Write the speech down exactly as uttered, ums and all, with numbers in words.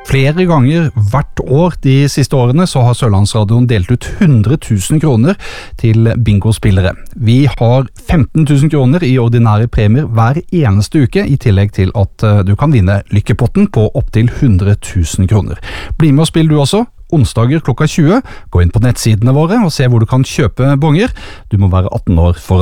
Flere ganger hvert år de siste årene så har Sørlandsradioen delt ut hundre tusen kroner til bingospillere. Vi har femten tusen kroner i ordinære premier hver eneste uke, i tillegg til at du kan vinne lykkepotten på opptil hundre tusen kroner. Bli med og spill du også. Onsdager klokka tjue. Gå inn på nettsidene våre og se hvor du kan kjøpe bonger. Du må være atten år for